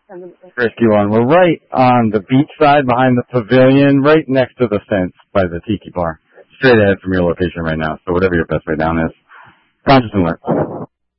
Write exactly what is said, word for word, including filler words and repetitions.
Risky one. We're right on the beach side behind the pavilion, right next to the fence by the Tiki Bar. Straight ahead from your location right now, so whatever your best way down is. Conscious and alert.